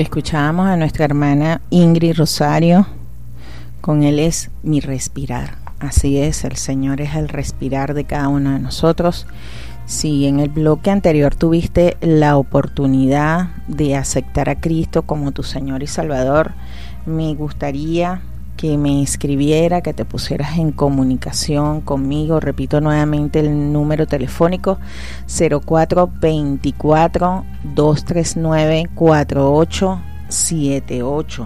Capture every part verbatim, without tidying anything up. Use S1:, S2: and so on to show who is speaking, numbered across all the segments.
S1: Escuchábamos a nuestra hermana Ingrid Rosario con Él es mi respirar. Así es, el Señor es el respirar de cada uno de nosotros. Si en el bloque anterior tuviste la oportunidad de aceptar a Cristo como tu Señor y Salvador, me gustaría que me escribiera, que te pusieras en comunicación conmigo. Repito nuevamente el número telefónico cero cuatro veinticuatro, doscientos treinta y nueve, cuarenta y ocho setenta y ocho.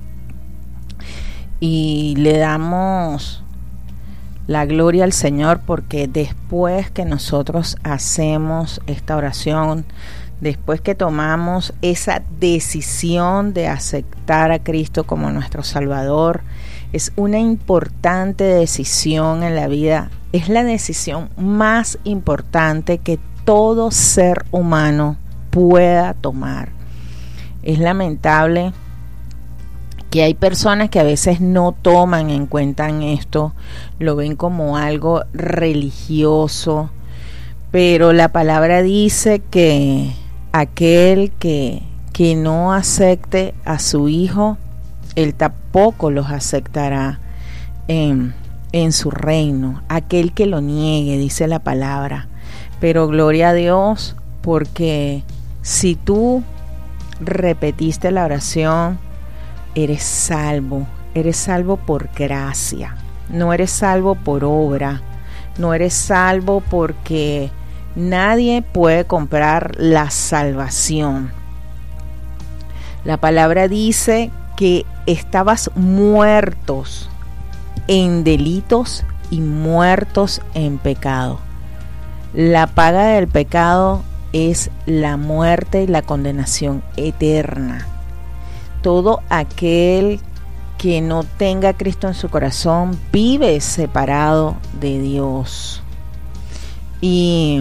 S1: Y le damos la gloria al Señor porque después que nosotros hacemos esta oración, después que tomamos esa decisión de aceptar a Cristo como nuestro Salvador, es una importante decisión en la vida. Es la decisión más importante que todo ser humano pueda tomar. Es lamentable que hay personas que a veces no toman en cuenta esto, lo ven como algo religioso, pero la palabra dice que aquel que, que no acepte a su hijo, él tampoco los aceptará en, en su reino. Aquel que lo niegue, dice la palabra. Pero gloria a Dios, porque si tú repetiste la oración, eres salvo. Eres salvo por gracia. No eres salvo por obra. No eres salvo porque nadie puede comprar la salvación. La palabra dice que estabas muertos en delitos y muertos en pecado. La paga del pecado es la muerte y la condenación eterna. Todo aquel que no tenga a Cristo en su corazón vive separado de Dios. Y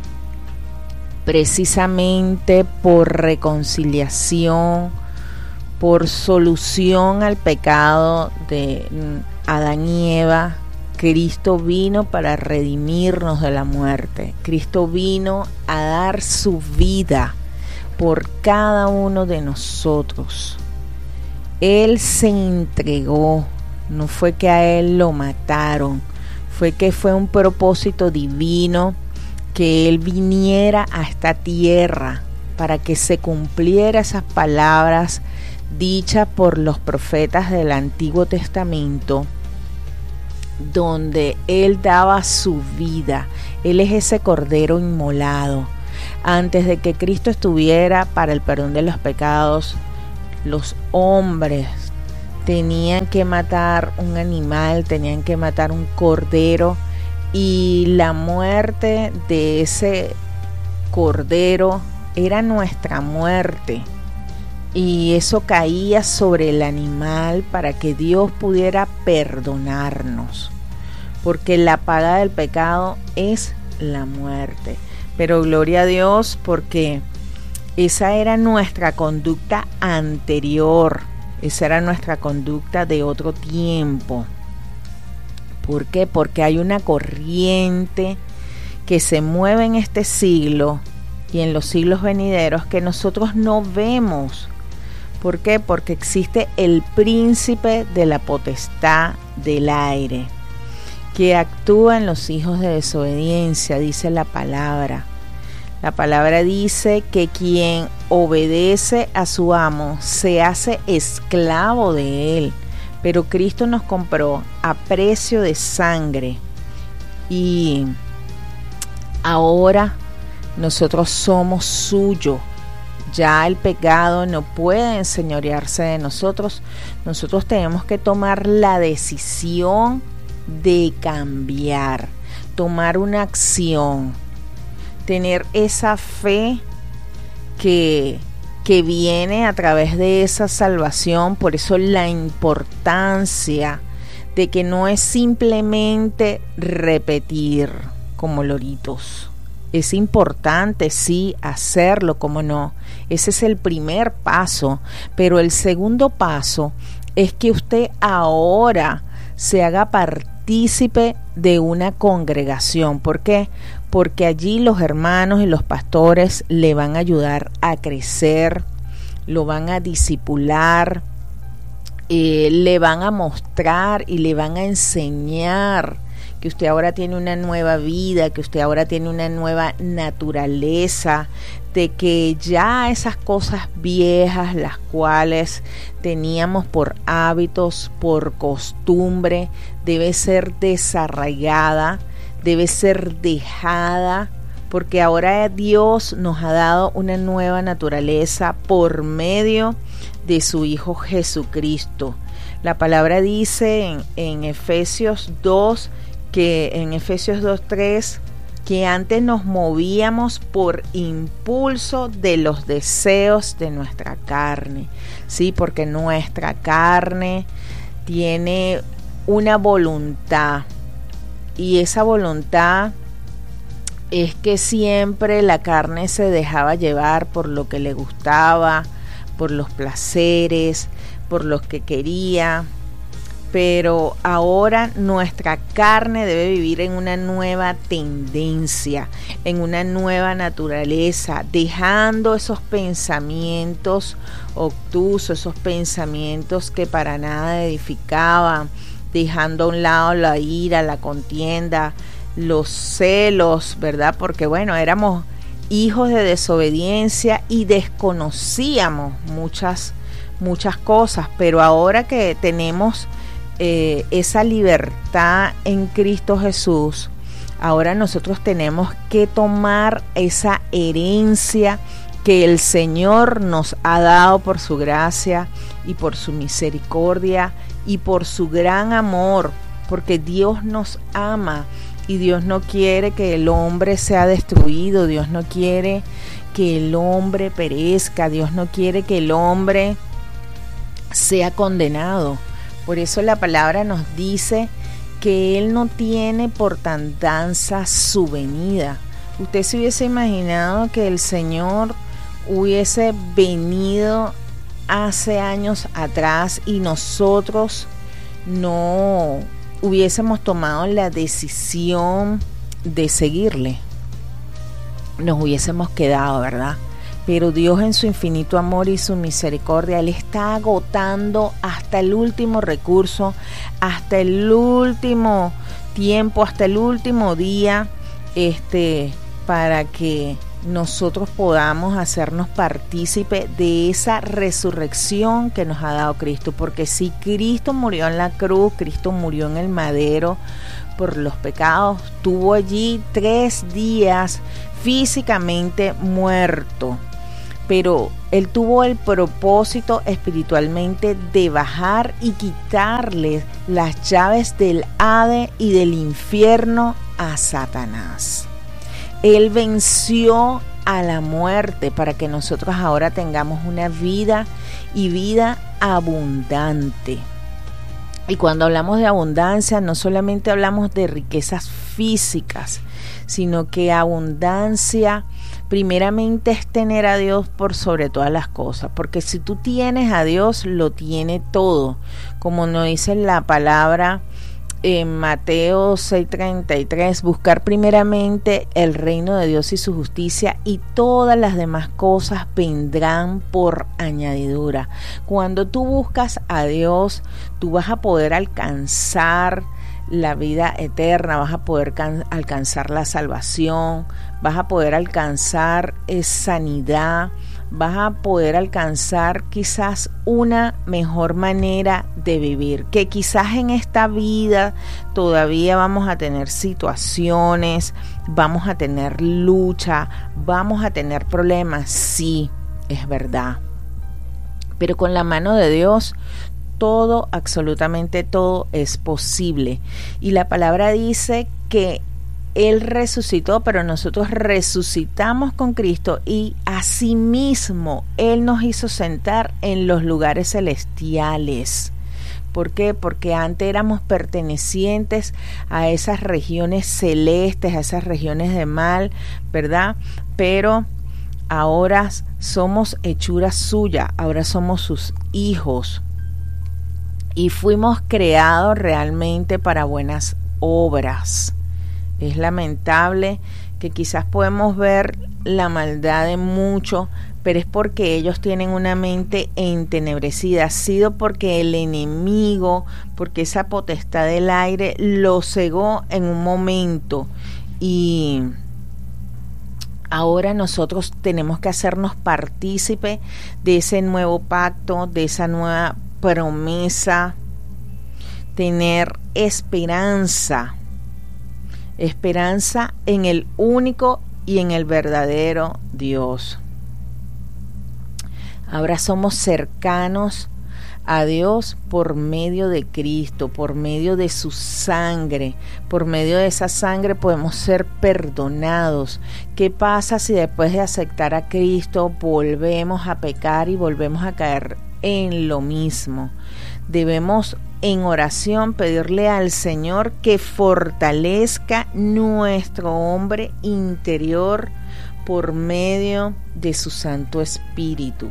S1: precisamente por reconciliación, por solución al pecado de Adán y Eva, Cristo vino para redimirnos de la muerte. Cristo vino a dar su vida por cada uno de nosotros. Él se entregó, no fue que a Él lo mataron, fue que fue un propósito divino que Él viniera a esta tierra para que se cumpliera esas palabras dichas por los profetas del Antiguo Testamento, donde Él daba su vida. Él es ese cordero inmolado. Antes de que Cristo estuviera para el perdón de los pecados, los hombres tenían que matar un animal, tenían que matar un cordero, y la muerte de ese cordero era nuestra muerte. Y eso caía sobre el animal para que Dios pudiera perdonarnos, porque la paga del pecado es la muerte. Pero gloria a Dios, porque esa era nuestra conducta anterior, esa era nuestra conducta de otro tiempo. ¿Por qué? Porque hay una corriente que se mueve en este siglo y en los siglos venideros que nosotros no vemos. ¿Por qué? Porque existe el príncipe de la potestad del aire, que actúa en los hijos de desobediencia, dice la palabra. La palabra dice que quien obedece a su amo se hace esclavo de él, pero Cristo nos compró a precio de sangre y ahora nosotros somos suyos. Ya el pecado no puede enseñorearse de nosotros. Nosotros tenemos que tomar la decisión de cambiar, tomar una acción, tener esa fe que, que viene a través de esa salvación. Por eso la importancia de que no es simplemente repetir como loritos. Es importante, sí, hacerlo, como no. Ese es el primer paso, pero el segundo paso es que usted ahora se haga partícipe de una congregación. ¿Por qué? Porque allí los hermanos y los pastores le van a ayudar a crecer, lo van a discipular, eh, le van a mostrar y le van a enseñar que usted ahora tiene una nueva vida, que usted ahora tiene una nueva naturaleza, de que ya esas cosas viejas, las cuales teníamos por hábitos, por costumbre, debe ser desarraigada, debe ser dejada, porque ahora Dios nos ha dado una nueva naturaleza por medio de su Hijo Jesucristo. La palabra dice en, en Efesios dos, que en Efesios dos tres, que antes nos movíamos por impulso de los deseos de nuestra carne, sí, porque nuestra carne tiene una voluntad, y esa voluntad es que siempre la carne se dejaba llevar por lo que le gustaba, por los placeres, por los que quería. Pero ahora nuestra carne debe vivir en una nueva tendencia, en una nueva naturaleza, dejando esos pensamientos obtusos, esos pensamientos que para nada edificaban, dejando a un lado la ira, la contienda, los celos, ¿verdad? Porque bueno, éramos hijos de desobediencia y desconocíamos muchas, muchas cosas, pero ahora que tenemos Eh, esa libertad en Cristo Jesús, ahora nosotros tenemos que tomar esa herencia que el Señor nos ha dado por su gracia y por su misericordia y por su gran amor, porque Dios nos ama y Dios no quiere que el hombre sea destruido, Dios no quiere que el hombre perezca, Dios no quiere que el hombre sea condenado. Por eso la palabra nos dice que Él no tiene por tardanza su venida. Usted se hubiese imaginado que el Señor hubiese venido hace años atrás y nosotros no hubiésemos tomado la decisión de seguirle. Nos hubiésemos quedado, ¿verdad? Pero Dios, en su infinito amor y su misericordia, Él está agotando hasta el último recurso, hasta el último tiempo, hasta el último día, este, para que nosotros podamos hacernos partícipe de esa resurrección que nos ha dado Cristo. Porque si Cristo murió en la cruz, Cristo murió en el madero por los pecados, tuvo allí tres días físicamente muerto, pero Él tuvo el propósito espiritualmente de bajar y quitarle las llaves del Hades y del infierno a Satanás. Él venció a la muerte para que nosotros ahora tengamos una vida y vida abundante. Y cuando hablamos de abundancia, no solamente hablamos de riquezas físicas, sino que abundancia primeramente es tener a Dios por sobre todas las cosas, porque si tú tienes a Dios, lo tiene todo, como nos dice la palabra en Mateo seis treinta y tres, buscar primeramente el reino de Dios y su justicia, y todas las demás cosas vendrán por añadidura. Cuando tú buscas a Dios, tú vas a poder alcanzar la vida eterna, vas a poder can- alcanzar la salvación, vas a poder alcanzar eh, sanidad, vas a poder alcanzar quizás una mejor manera de vivir, que quizás en esta vida todavía vamos a tener situaciones, vamos a tener lucha, vamos a tener problemas, sí, es verdad, pero con la mano de Dios todo, absolutamente todo es posible. Y la palabra dice que Él resucitó, pero nosotros resucitamos con Cristo, y asimismo Él nos hizo sentar en los lugares celestiales. ¿Por qué? Porque antes éramos pertenecientes a esas regiones celestes, a esas regiones de mal, ¿verdad? Pero ahora somos hechura suya, ahora somos sus hijos. Y fuimos creados realmente para buenas obras. Es lamentable que quizás podemos ver la maldad de muchos, pero es porque ellos tienen una mente entenebrecida, ha sido porque el enemigo, porque esa potestad del aire lo cegó en un momento, y ahora nosotros tenemos que hacernos partícipe de ese nuevo pacto, de esa nueva promesa, tener esperanza, esperanza en el único y en el verdadero Dios. Ahora somos cercanos a Dios por medio de Cristo, por medio de su sangre. Por medio de esa sangre podemos ser perdonados. ¿Qué pasa si después de aceptar a Cristo volvemos a pecar y volvemos a caer en lo mismo? Debemos en oración pedirle al Señor que fortalezca nuestro hombre interior por medio de su Santo Espíritu.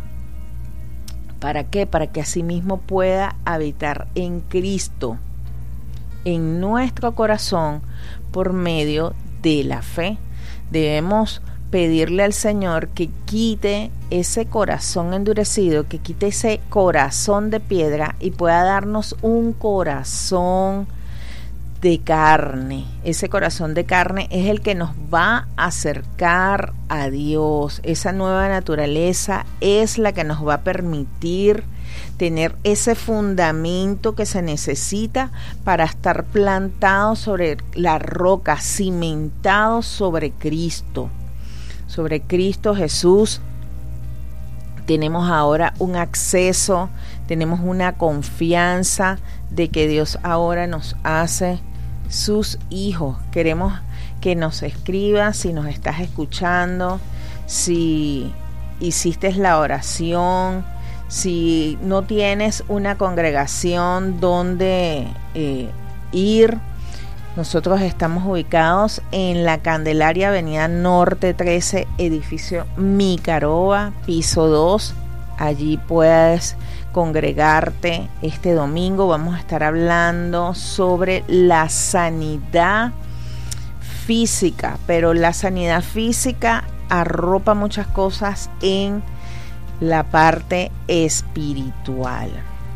S1: ¿Para qué? Para que asimismo pueda habitar en Cristo, en nuestro corazón, por medio de la fe. Debemos pedirle al Señor que quite ese corazón endurecido, que quite ese corazón de piedra y pueda darnos un corazón de carne. Ese corazón de carne es el que nos va a acercar a Dios. Esa nueva naturaleza es la que nos va a permitir tener ese fundamento que se necesita para estar plantado sobre la roca, cimentado sobre Cristo. Sobre Cristo Jesús tenemos ahora un acceso, tenemos una confianza de que Dios ahora nos hace sus hijos. Queremos que nos escribas si nos estás escuchando, si hiciste la oración, si no tienes una congregación donde eh, ir. Nosotros estamos ubicados en la Candelaria, Avenida Norte trece, edificio Micaroba, piso dos. Allí puedes congregarte este domingo. Vamos a estar hablando sobre la sanidad física, pero la sanidad física arropa muchas cosas en la parte espiritual.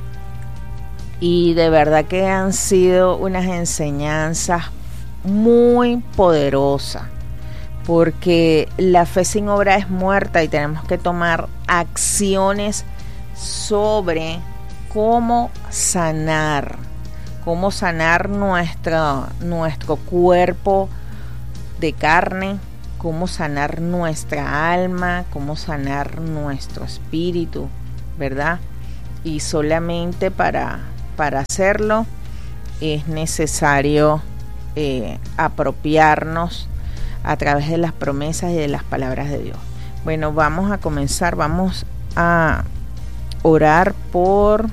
S1: Y de verdad que han sido unas enseñanzas muy poderosas, porque la fe sin obra es muerta y tenemos que tomar acciones sobre cómo sanar, cómo sanar nuestro, nuestro cuerpo de carne, cómo sanar nuestra alma, cómo sanar nuestro espíritu, ¿verdad? Y solamente para, para hacerlo es necesario eh, apropiarnos a través de las promesas y de las palabras de Dios. Bueno, vamos a comenzar, vamos a orar por...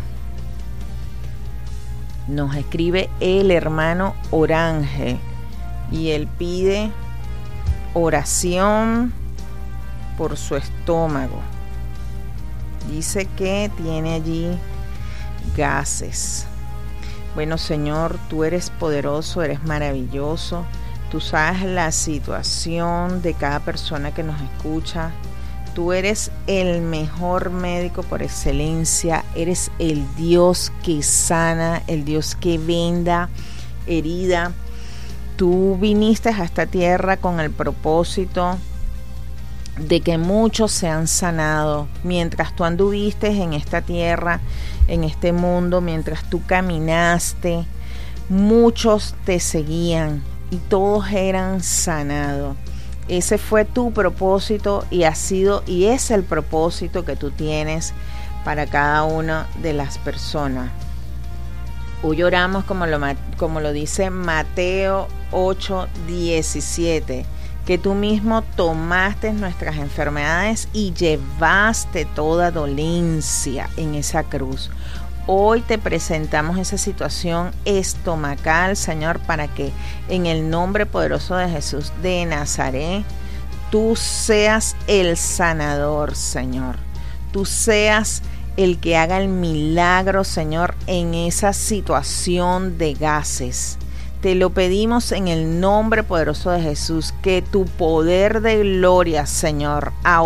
S1: Nos escribe el hermano Orange y él pide oración por su estómago. Dice que tiene allí gases. Bueno, Señor, tú eres poderoso, eres maravilloso. Tú sabes la situación de cada persona que nos escucha. Tú eres el mejor médico por excelencia. Eres el Dios que sana, el Dios que venda herida. Tú viniste a esta tierra con el propósito de que muchos sean sanados. Mientras tú anduviste en esta tierra, en este mundo, mientras tú caminaste, muchos te seguían y todos eran sanados. Ese fue tu propósito y ha sido y es el propósito que tú tienes para cada una de las personas. Hoy oramos como lo, como lo dice Mateo ocho diecisiete, que tú mismo tomaste nuestras enfermedades y llevaste toda dolencia en esa cruz. Hoy te presentamos esa situación estomacal, Señor, para que en el nombre poderoso de Jesús de Nazaret, tú seas el sanador, Señor. Tú seas el que haga el milagro, Señor, en esa situación de gases. Te lo pedimos en el nombre poderoso de Jesús, que tu poder de gloria, Señor, ahora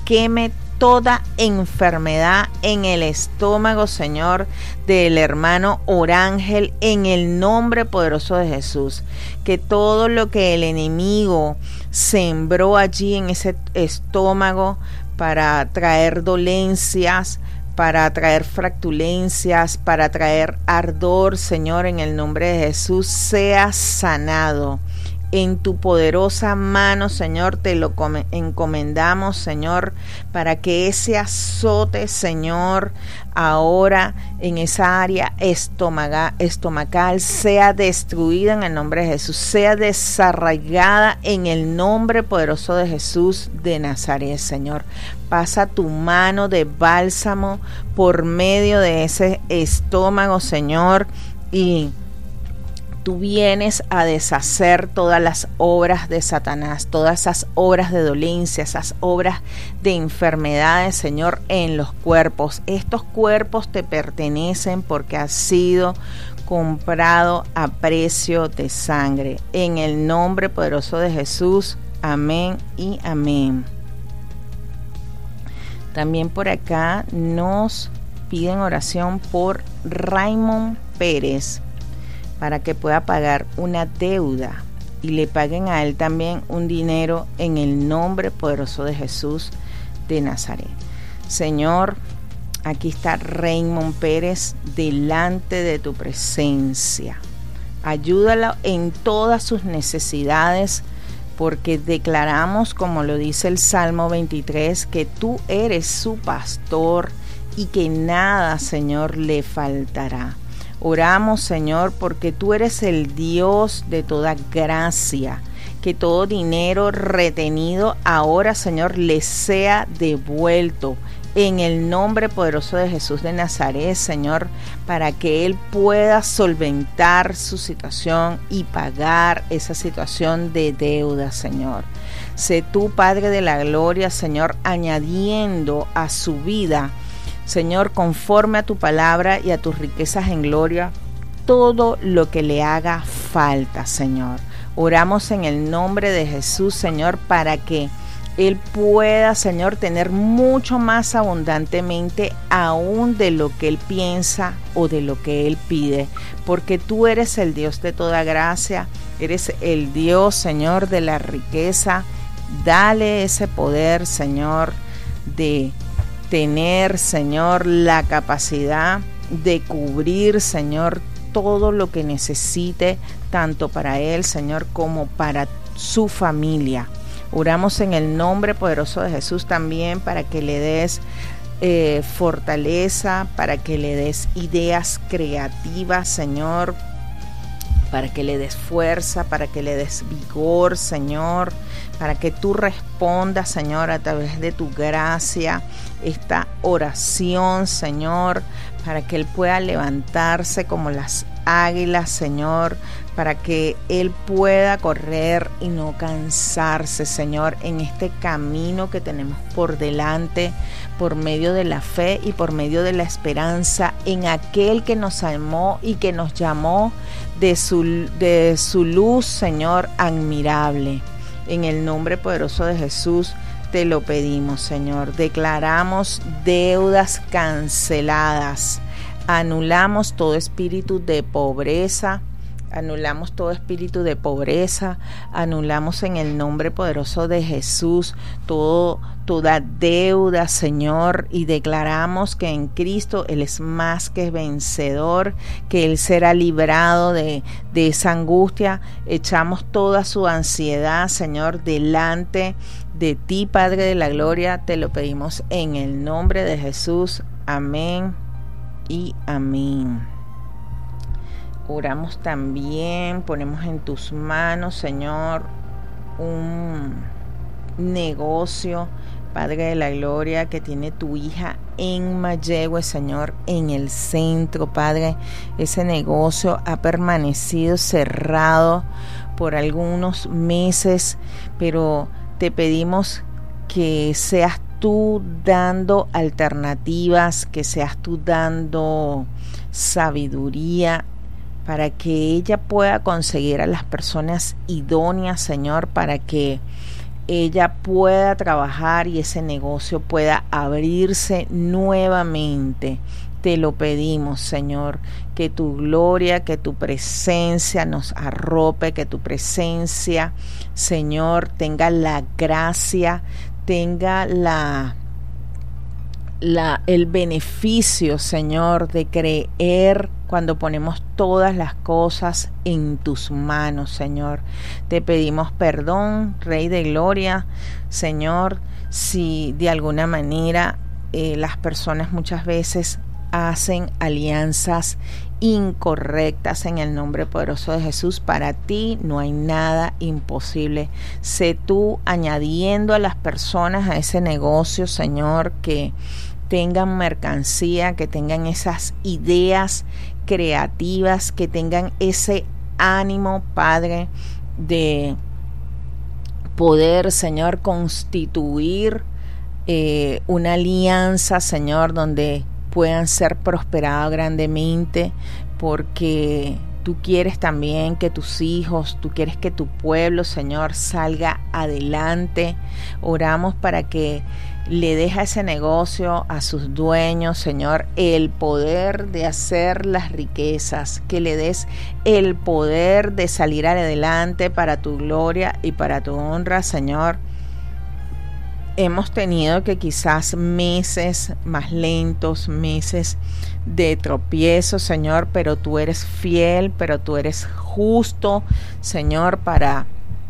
S1: queme toda enfermedad en el estómago, Señor, del hermano Orángel, en el nombre poderoso de Jesús. Que todo lo que el enemigo sembró allí en ese estómago para traer dolencias, para traer fractulencias, para traer ardor, Señor, en el nombre de Jesús, sea sanado. En tu poderosa mano, Señor, te lo encomendamos, Señor, para que ese azote, Señor, ahora en esa área estomaga, estomacal sea destruida en el nombre de Jesús, sea desarraigada en el nombre poderoso de Jesús de Nazaret, Señor. Pasa tu mano de bálsamo por medio de ese estómago, Señor, y tú vienes a deshacer todas las obras de Satanás, todas esas obras de dolencia, esas obras de enfermedades, Señor, en los cuerpos. Estos cuerpos te pertenecen porque has sido comprado a precio de sangre. En el nombre poderoso de Jesús, amén y amén. También por acá nos piden oración por Raymond Pérez, para que pueda pagar una deuda y le paguen a él también un dinero en el nombre poderoso de Jesús de Nazaret. Señor, aquí está Raymond Pérez delante de tu presencia. Ayúdalo en todas sus necesidades, porque declaramos, como lo dice el Salmo veintitrés, que tú eres su pastor y que nada, Señor, le faltará. Oramos, Señor, porque tú eres el Dios de toda gracia, que todo dinero retenido ahora, Señor, le sea devuelto en el nombre poderoso de Jesús de Nazaret, Señor, para que él pueda solventar su situación y pagar esa situación de deuda, Señor. Sé tú, Padre de la gloria, Señor, añadiendo a su vida, Señor, conforme a tu palabra y a tus riquezas en gloria, todo lo que le haga falta, Señor. Oramos en el nombre de Jesús, Señor, para que él pueda, Señor, tener mucho más abundantemente aún de lo que él piensa o de lo que él pide, porque tú eres el Dios de toda gracia, eres el Dios, Señor, de la riqueza. Dale ese poder, Señor, de tener, Señor, la capacidad de cubrir, Señor, todo lo que necesite, tanto para él, Señor, como para su familia. Oramos en el nombre poderoso de Jesús también para que le des eh, fortaleza, para que le des ideas creativas, Señor, para que le des fuerza, para que le des vigor, Señor, para que tú respondas, Señor, a través de tu gracia, esta oración, Señor, para que él pueda levantarse como las águilas, Señor, para que él pueda correr y no cansarse, Señor, en este camino que tenemos por delante, por medio de la fe y por medio de la esperanza en aquel que nos amó y que nos llamó de su, de su luz, Señor, admirable. En el nombre poderoso de Jesús te lo pedimos, Señor. Declaramos deudas canceladas. Anulamos todo espíritu de pobreza. Anulamos todo espíritu de pobreza, anulamos en el nombre poderoso de Jesús todo, toda deuda, Señor, y declaramos que en Cristo Él es más que vencedor, que Él será librado de, de esa angustia. Echamos toda su ansiedad, Señor, delante de ti, Padre de la gloria. Te lo pedimos en el nombre de Jesús. Amén y amén. Oramos también, ponemos en tus manos, Señor, un negocio, Padre de la gloria, que tiene tu hija en Mayagüe, Señor, en el centro, Padre. Ese negocio ha permanecido cerrado por algunos meses, pero te pedimos que seas tú dando alternativas, que seas tú dando sabiduría, para que ella pueda conseguir a las personas idóneas, Señor, para que ella pueda trabajar y ese negocio pueda abrirse nuevamente. Te lo pedimos, Señor, que tu gloria, que tu presencia nos arrope, que tu presencia, Señor, tenga la gracia, tenga la, la, el beneficio, Señor, de creer cuando ponemos todas las cosas en tus manos, Señor. Te pedimos perdón, Rey de Gloria, Señor, si de alguna manera eh, las personas muchas veces hacen alianzas incorrectas en el nombre poderoso de Jesús. Para ti no hay nada imposible. Sé tú añadiendo a las personas a ese negocio, Señor, que tengan mercancía, que tengan esas ideas creativas, que tengan ese ánimo, Padre, de poder, Señor, constituir eh, una alianza, Señor, donde puedan ser prosperados grandemente, porque tú quieres también que tus hijos, tú quieres que tu pueblo, Señor, salga adelante. Oramos para que le deje ese negocio a sus dueños, Señor, el poder de hacer las riquezas, que le des el poder de salir adelante para tu gloria y para tu honra, Señor. Hemos tenido que quizás meses más lentos, meses de tropiezo, Señor, pero tú eres fiel, pero tú eres justo, Señor, para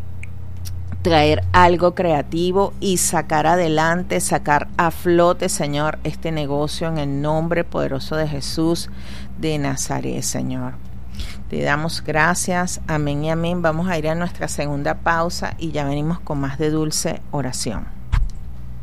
S1: traer algo creativo y sacar adelante, sacar a flote, Señor, este negocio en el nombre poderoso de Jesús de Nazaret, Señor. Te damos gracias, amén y amén. Vamos a ir a nuestra segunda pausa y ya venimos con más de Dulce Oración.